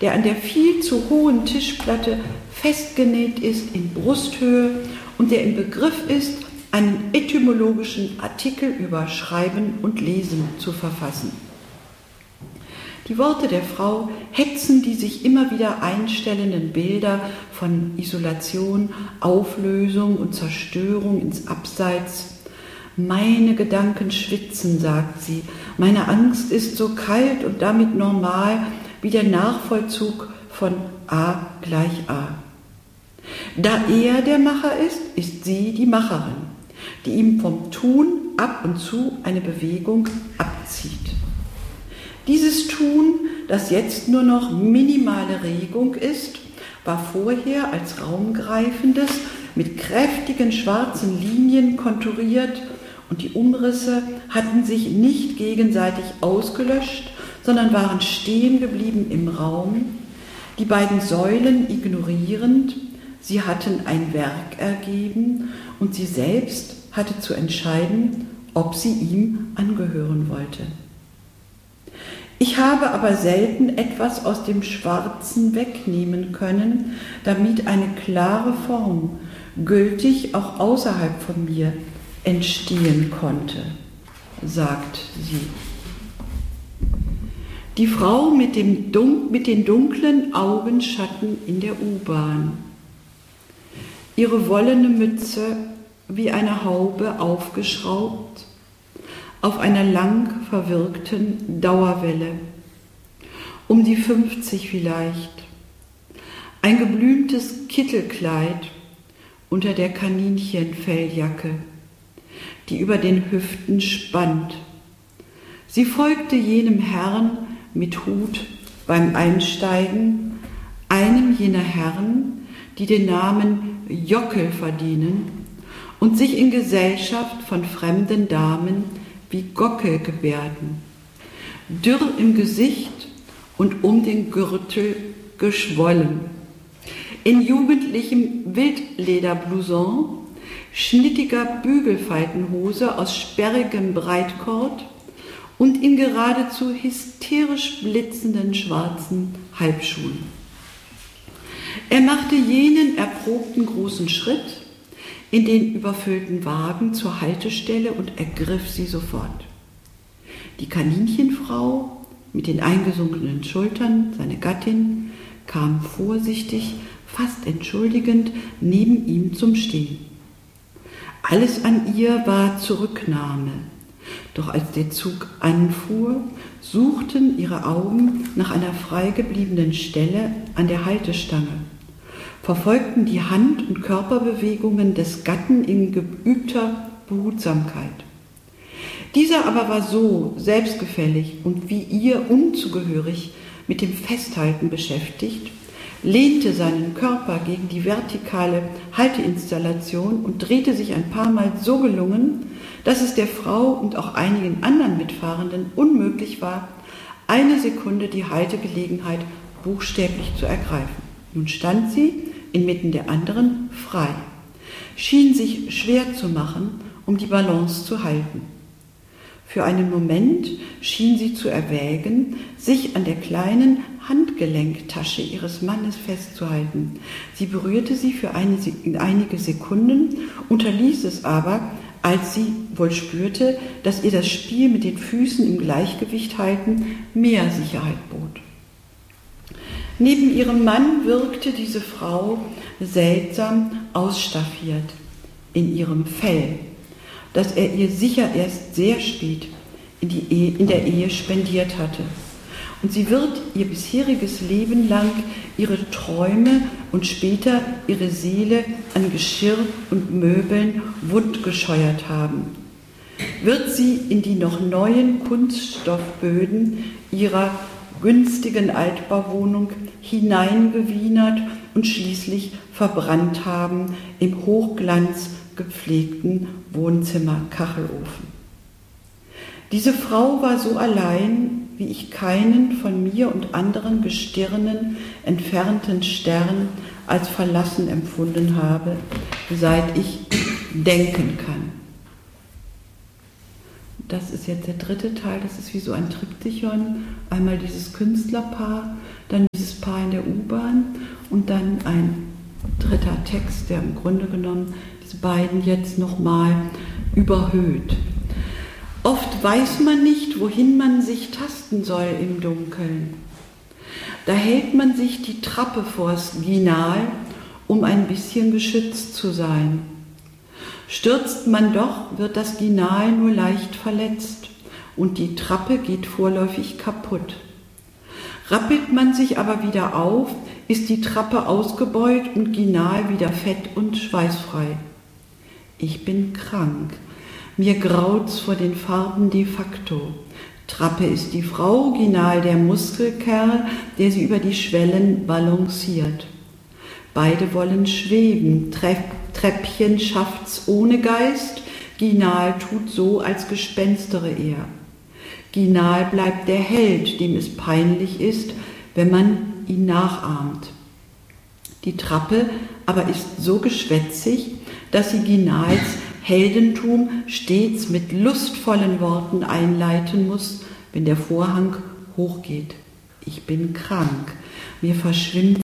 der an der viel zu hohen Tischplatte festgenäht ist in Brusthöhe und der im Begriff ist, einen etymologischen Artikel über Schreiben und Lesen zu verfassen. Die Worte der Frau hetzen die sich immer wieder einstellenden Bilder von Isolation, Auflösung und Zerstörung ins Abseits. Meine Gedanken schwitzen, sagt sie, meine Angst ist so kalt und damit normal wie der Nachvollzug von A gleich A. Da er der Macher ist sie die Macherin, die ihm vom Tun ab und zu eine Bewegung abzieht. Dieses Tun, das jetzt nur noch minimale Regung ist, war vorher als raumgreifendes, mit kräftigen schwarzen Linien konturiert und die Umrisse hatten sich nicht gegenseitig ausgelöscht, sondern waren stehen geblieben im Raum, die beiden Säulen ignorierend, sie hatten ein Werk ergeben und sie selbst hatte zu entscheiden, ob sie ihm angehören wollte. Ich habe aber selten etwas aus dem Schwarzen wegnehmen können, damit eine klare Form, gültig auch außerhalb von mir, entstehen konnte, sagt sie. Die Frau mit den dunklen Augenschatten in der U-Bahn. Ihre wollene Mütze wie eine Haube aufgeschraubt, auf einer lang verwirkten Dauerwelle, um die 50 vielleicht, ein geblümtes Kittelkleid unter der Kaninchenfelljacke, die über den Hüften spannt. Sie folgte jenem Herrn mit Hut beim Einsteigen, einem jener Herren, die den Namen Jockel verdienen und sich in Gesellschaft von fremden Damen wie Gockel gebärden, dürr im Gesicht und um den Gürtel geschwollen, in jugendlichem Wildlederblouson, schnittiger Bügelfaltenhose aus sperrigem Breitkord und in geradezu hysterisch blitzenden schwarzen Halbschuhen. Er machte jenen erprobten großen Schritt in den überfüllten Wagen zur Haltestelle und ergriff sie sofort. Die Kaninchenfrau mit den eingesunkenen Schultern, seine Gattin, kam vorsichtig, fast entschuldigend, neben ihm zum Stehen. Alles an ihr war Zurücknahme, doch als der Zug anfuhr, suchten ihre Augen nach einer freigebliebenen Stelle an der Haltestange, verfolgten die Hand- und Körperbewegungen des Gatten in geübter Behutsamkeit. Dieser aber war so selbstgefällig und wie ihr unzugehörig mit dem Festhalten beschäftigt, lehnte seinen Körper gegen die vertikale Halteinstallation und drehte sich ein paar Mal so gelungen, dass es der Frau und auch einigen anderen Mitfahrenden unmöglich war, eine Sekunde die Haltegelegenheit buchstäblich zu ergreifen. Nun stand sie inmitten der anderen frei, schien sich schwer zu machen, um die Balance zu halten. Für einen Moment schien sie zu erwägen, sich an der kleinen Handgelenktasche ihres Mannes festzuhalten. Sie berührte sie für einige Sekunden, unterließ es aber, als sie wohl spürte, dass ihr das Spiel mit den Füßen im Gleichgewicht halten mehr Sicherheit bot. Neben ihrem Mann wirkte diese Frau seltsam ausstaffiert in ihrem Fell, das er ihr sicher erst sehr spät in der Ehe spendiert hatte. Und sie wird ihr bisheriges Leben lang ihre Träume und später ihre Seele an Geschirr und Möbeln wundgescheuert haben. Wird sie in die noch neuen Kunststoffböden ihrer günstigen Altbauwohnung hineingewienert und schließlich verbrannt haben im Hochglanz gepflegten Wohnzimmer-Kachelofen. Diese Frau war so allein, wie ich keinen von mir und anderen Gestirnen entfernten Stern als verlassen empfunden habe, seit ich denken kann. das ist jetzt der dritte Teil, das ist wie so ein Triptychon, einmal dieses Künstlerpaar, dann dieses Paar in der U-Bahn und dann ein dritter Text, der im Grunde genommen diese beiden jetzt nochmal überhöht. Oft weiß man nicht, wohin man sich tasten soll im Dunkeln. Da hält man sich die Trappe vors Ginal, um ein bisschen beschützt zu sein. Stürzt man doch, wird das Ginal nur leicht verletzt und die Trappe geht vorläufig kaputt. Rappelt man sich aber wieder auf, ist die Trappe ausgebeut und Ginal wieder fett und schweißfrei. Ich bin krank. Mir graut's vor den Farben de facto. Trappe ist die Frau, Ginal der Muskelkerl, der sie über die Schwellen balanciert. Beide wollen schweben, Treppchen schafft's ohne Geist, Ginal tut so, als gespenstere er. Ginal bleibt der Held, dem es peinlich ist, wenn man ihn nachahmt. Die Trappe aber ist so geschwätzig, dass sie Ginals Heldentum stets mit lustvollen Worten einleiten muss, wenn der Vorhang hochgeht. Ich bin krank, mir verschwimmt